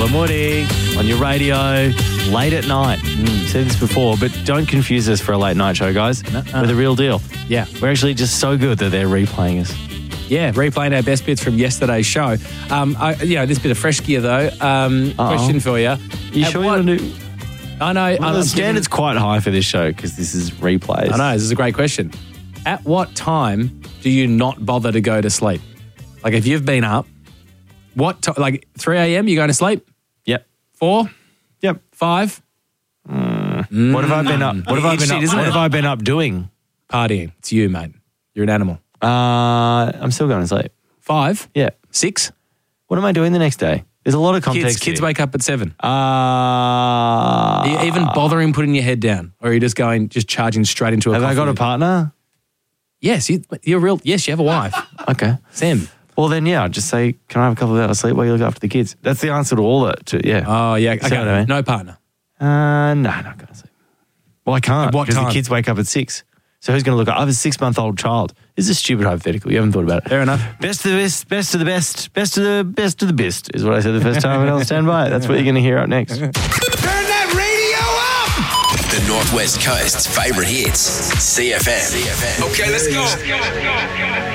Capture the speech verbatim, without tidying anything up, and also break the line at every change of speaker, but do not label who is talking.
Phil and Woody on your radio, late at night. Mm, said this before, but don't confuse us for a late night show, guys.
No-uh.
We're the real deal.
Yeah.
We're actually just so good that they're replaying us.
Yeah, replaying our best bits from yesterday's show. Um, I, you know, this bit of fresh gear, though. Um, question for you.
You
At
sure
what-
you want to do...
I know.
Well,
I'm
the
giving-
standard's quite high for this show because this is replays.
I know, this is a great question. At what time do you not bother to go to sleep? Like, if you've been up, what time? Like, three a.m., you going to sleep?
Yep.
four?
Yep.
five?
Mm. What have I been up? What have I been
Shit,
up?
isn't
What
it?
have I been up doing?
Partying. It's you, mate. You're an animal.
Uh, I'm still going to sleep.
Five?
Yeah.
Six?
What am I doing the next day? There's a lot of context.
Kids, kids
here.
wake up at seven.
Uh,
Are you even bothering putting your head down? Or are you just going, just charging straight into a
have I
coffee?
got a partner?
Yes, you, you're real. Yes, you have a wife.
Okay.
Sam.
Well, then, yeah, I'll just say, can I have a couple of hours sleep while you look after the kids? That's the answer to all that. To, yeah.
Oh, yeah. Okay.
See what I mean?
No partner.
Uh, no, not going to sleep. Well, I can't
At what
because
time?
the kids wake up at six. So who's going to look up? I have a six-month-old child. This is a stupid hypothetical. You haven't thought about it.
Fair enough.
Best of the best, best of the best, best of the best of the best is what I said the first time, and I'll stand by it. That's what you're going to hear up next.
Turn that radio up! The Northwest Coast's favourite hits. C F M. C F M. Okay, let's go.